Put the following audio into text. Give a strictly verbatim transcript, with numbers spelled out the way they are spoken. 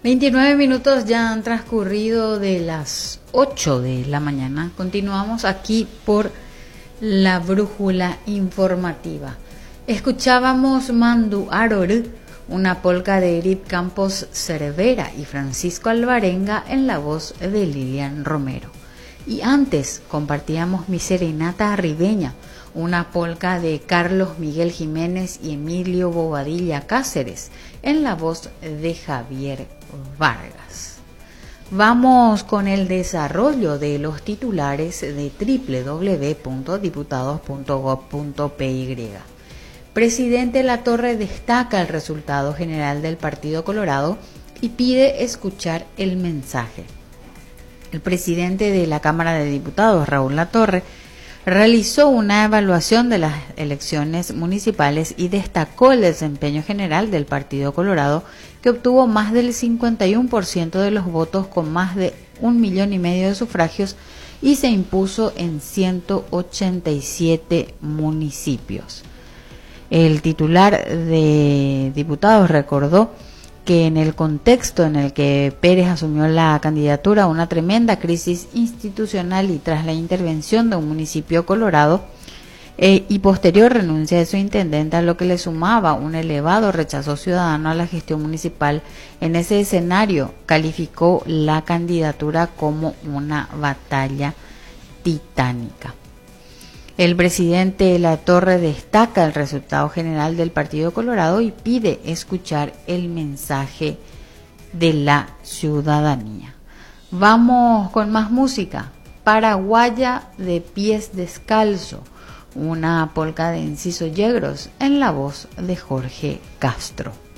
veintinueve minutos ya han transcurrido de las ocho de la mañana. Continuamos aquí por la brújula informativa. Escuchábamos Mandu Aror, una polca de Edith Campos Cervera y Francisco Alvarenga en la voz de Lilian Romero. Y antes compartíamos Mi Serenata Arribeña, una polca de Carlos Miguel Jiménez y Emilio Bobadilla Cáceres en la voz de Javier Vargas. Vamos con el desarrollo de los titulares de doble u doble u doble u punto diputados punto gob punto pe ye. Presidente Latorre destaca el resultado general del Partido Colorado y pide escuchar el mensaje. El presidente de la Cámara de Diputados, Raúl Latorre, realizó una evaluación de las elecciones municipales y destacó el desempeño general del Partido Colorado, que obtuvo más del cincuenta y uno por ciento de los votos con más de un millón y medio de sufragios y se impuso en ciento ochenta y siete municipios. El titular de Diputados recordó que en el contexto en el que Pérez asumió la candidatura, una tremenda crisis institucional y tras la intervención de un municipio colorado eh, y posterior renuncia de su intendente, a lo que le sumaba un elevado rechazo ciudadano a la gestión municipal, en ese escenario calificó la candidatura como una batalla titánica. El presidente Latorre destaca el resultado general del Partido Colorado y pide escuchar el mensaje de la ciudadanía. Vamos con más música. Paraguaya de pies descalzo, una polca de Enciso Yegros en la voz de Jorge Castro.